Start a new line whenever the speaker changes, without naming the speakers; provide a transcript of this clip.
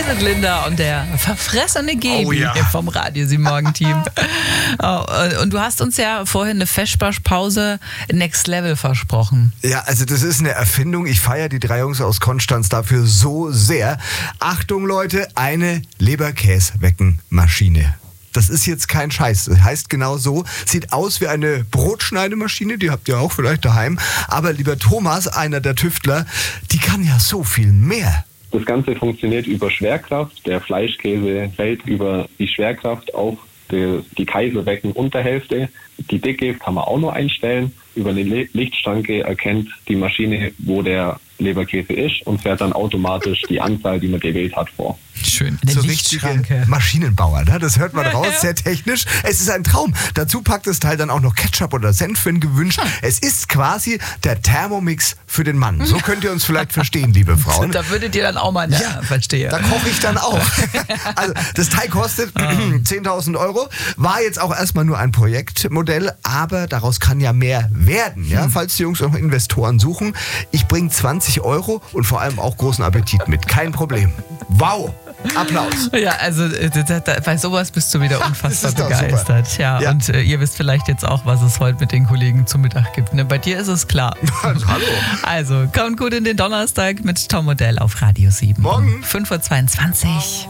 sind Linda und der verfressene Gebi vom Radio 7 Morgen-Team. Und du hast uns ja vorhin eine Feschbarsch-Pause Next Level versprochen.
Ja, also das ist eine Erfindung. Ich feiere die 3 Jungs aus Konstanz dafür so sehr. Achtung Leute, eine Leberkäsweckenmaschine. Das ist jetzt kein Scheiß. Das heißt genau so. Sieht aus wie eine Brotschneidemaschine. Die habt ihr auch vielleicht daheim. Aber lieber Thomas, einer der Tüftler, die kann ja so viel mehr.
Das Ganze funktioniert über Schwerkraft. Der Fleischkäse fällt über die Schwerkraft auf die Kaiserwecken-Unterhälfte. Die Dicke kann man auch noch einstellen. Über eine Lichtstange erkennt die Maschine, wo der Leberkäse ist und fährt dann automatisch die Anzahl, die man gewählt hat, vor.
Schön.
So richtige Maschinenbauer, ne? Das hört man raus, sehr technisch. Es ist ein Traum. Dazu packt das Teil dann auch noch Ketchup oder Senf, wenn gewünscht. Es ist quasi der Thermomix für den Mann. So könnt ihr uns vielleicht verstehen, liebe Frauen.
Da würdet ihr dann auch mal verstehen.
Da koche ich dann auch. Also das Teil kostet 10.000 Euro. War jetzt auch erstmal nur ein Projektmodell, aber daraus kann ja mehr werden. Ja? Falls die Jungs noch Investoren suchen. Ich bringe 20 Euro und vor allem auch großen Appetit mit. Kein Problem. Wow. Applaus.
Ja, also bei sowas bist du wieder unfassbar begeistert. Ja. Und ihr wisst vielleicht jetzt auch, was es heute mit den Kollegen zum Mittag gibt. Ne? Bei dir ist es klar.
Hallo.
Also, kommt gut in den Donnerstag mit Tom Modell auf Radio 7.
Morgen.
5.22 Uhr.